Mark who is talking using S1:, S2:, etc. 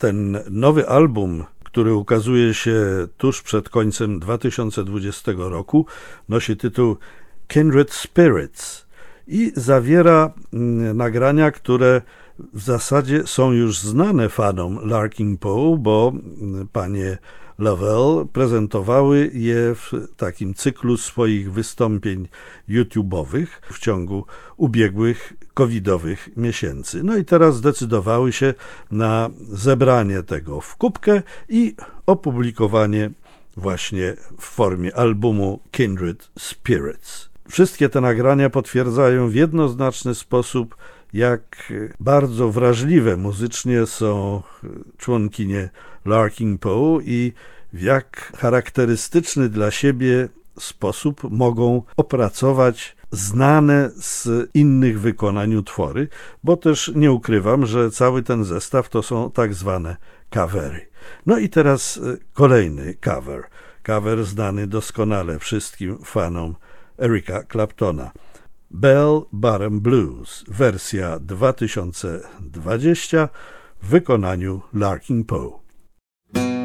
S1: ten nowy album, który ukazuje się tuż przed końcem 2020 roku, nosi tytuł Kindred Spirits i zawiera nagrania, które w zasadzie są już znane fanom Larkin Poe, bo panie Lovell prezentowały je w takim cyklu swoich wystąpień YouTube'owych w ciągu ubiegłych covidowych miesięcy. No i teraz zdecydowały się na zebranie tego w kubkę i opublikowanie właśnie w formie albumu Kindred Spirits. Wszystkie te nagrania potwierdzają w jednoznaczny sposób, jak bardzo wrażliwe muzycznie są członkinie Larkin Poe i w jak charakterystyczny dla siebie sposób mogą opracować znane z innych wykonań utwory, bo też nie ukrywam, że cały ten zestaw to są tak zwane covery. No i teraz kolejny cover znany doskonale wszystkim fanom Erica Claptona. Bell Bottom Blues, wersja 2020 w wykonaniu Larkin Poe.